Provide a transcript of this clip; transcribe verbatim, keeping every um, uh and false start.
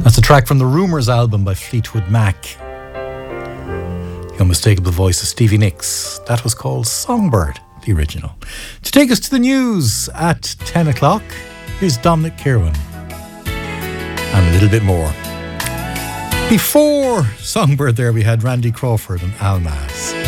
That's a track from the Rumours album by Fleetwood Mac. The unmistakable voice of Stevie Nicks. That was called Songbird, the original. To take us to the news at ten o'clock, here's Dominic Kirwan. And a little bit more. Before Songbird there, we had Randy Crawford and Almaz.